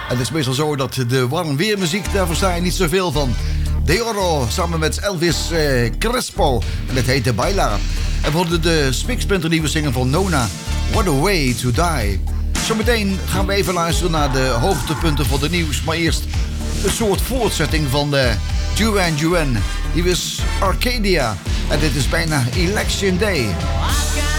het is meestal zo dat de warm weermuziek, daar versta je niet zoveel van. De Oro samen met Elvis Crespo. En het heet De Bailar. En we hadden de Spiksplinter nieuwe single van Nona. What a Way to Die. Zometeen gaan we even luisteren naar de hoogtepunten van de nieuws. Maar eerst een soort voortzetting van de Duran Duran. Hier is Arcadia. En dit is bijna Election Day.